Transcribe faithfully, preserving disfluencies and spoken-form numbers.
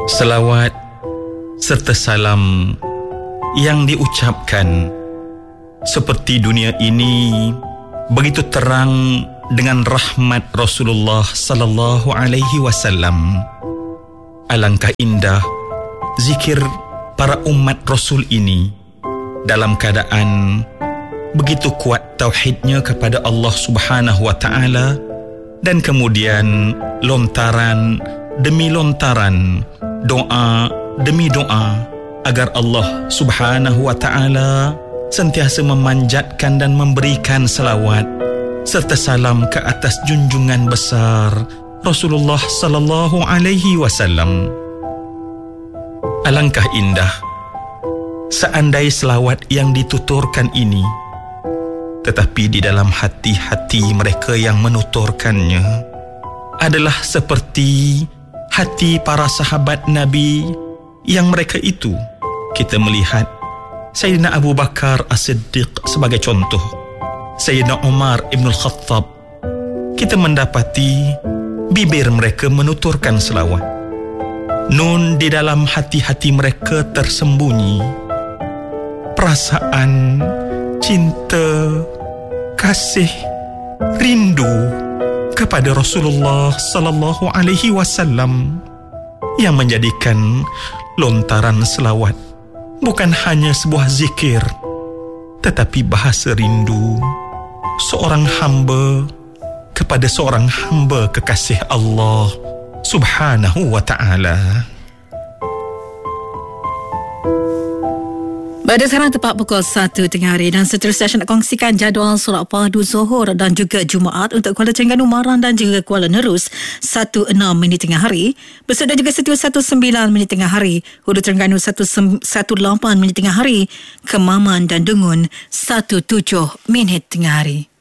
Selawat serta salam yang diucapkan seperti dunia ini begitu terang dengan rahmat Rasulullah sallallahu alaihi wasallam. Alangkah indah zikir para umat Rasul ini dalam keadaan begitu kuat tauhidnya kepada Allah Subhanahu wa taala, dan kemudian lontaran demi lontaran, doa demi doa agar Allah Subhanahu wa taala sentiasa memanjatkan dan memberikan selawat serta salam ke atas junjungan besar Rasulullah sallallahu alaihi wasallam. Alangkah indah seandai selawat yang dituturkan ini, tetapi di dalam hati-hati mereka yang menuturkannya adalah seperti hati para sahabat Nabi yang mereka itu kita melihat Sayyidina Abu Bakar As-Siddiq sebagai contoh, Sayyidina Umar Ibn Al-Khattab. Kita mendapati bibir mereka menuturkan selawat. Nun di dalam hati-hati mereka tersembunyi perasaan cinta, kasih, rindu kepada Rasulullah sallallahu alaihi wasallam yang menjadikan lontaran selawat bukan hanya sebuah zikir, tetapi bahasa rindu seorang hamba kepada seorang hamba kekasih Allah Subhanahu wa ta'ala. Pada sekarang tepat pukul satu tengah hari, dan seterusnya saya nak kongsikan jadual solat padu Zuhur dan juga Jumaat untuk Kuala Terengganu, Maran dan juga Kuala Nerus satu enam minit tengah hari, Besut dan juga Setiu satu sembilan minit tengah hari, Hulu Terengganu satu lapan minit tengah hari, Kemaman dan Dungun satu tujuh minit tengah hari.